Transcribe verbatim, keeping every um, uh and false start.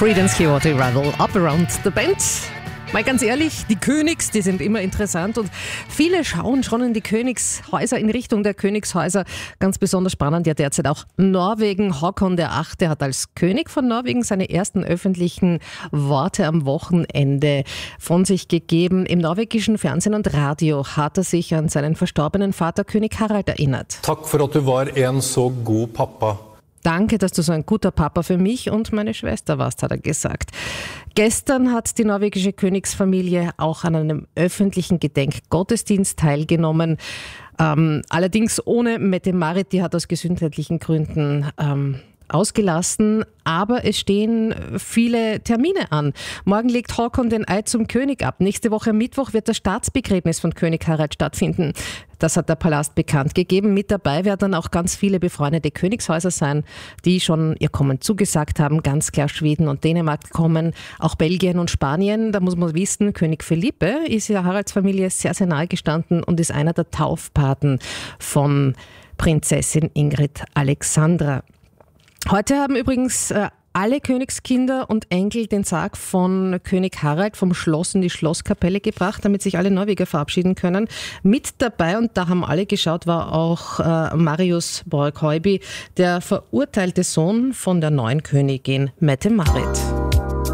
Creedence Clearwater Revival, Up Around the Bend. Mal ganz ehrlich, die Königs, die sind immer interessant und viele schauen schon in die Königshäuser, in Richtung der Königshäuser. Ganz besonders spannend ja derzeit auch Norwegen. Håkon der Achte hat als König von Norwegen seine ersten öffentlichen Worte am Wochenende von sich gegeben. Im norwegischen Fernsehen und Radio hat er sich an seinen verstorbenen Vater König Harald erinnert. Takk for at du var en så god pappa. Danke, dass du so ein guter Papa für mich und meine Schwester warst, hat er gesagt. Gestern hat die norwegische Königsfamilie auch an einem öffentlichen Gedenkgottesdienst teilgenommen. Ähm, allerdings ohne Mette-Marit, die hat aus gesundheitlichen Gründen ähm, ausgelassen. Aber es stehen viele Termine an. Morgen legt Håkon den Eid zum König ab. Nächste Woche Mittwoch wird das Staatsbegräbnis von König Harald stattfinden. Das hat der Palast bekannt gegeben. Mit dabei werden auch ganz viele befreundete Königshäuser sein, die schon ihr Kommen zugesagt haben. Ganz klar Schweden und Dänemark kommen, auch Belgien und Spanien. Da muss man wissen, König Felipe ist ja Haralds Familie sehr, sehr nahe gestanden und ist einer der Taufpaten von Prinzessin Ingrid Alexandra. Heute haben übrigens äh, alle Königskinder und Enkel den Sarg von König Harald vom Schloss in die Schlosskapelle gebracht, damit sich alle Norweger verabschieden können. Mit dabei, und da haben alle geschaut, war auch äh, Marius Borg-Heuby, der verurteilte Sohn von der neuen Königin Mette-Marit.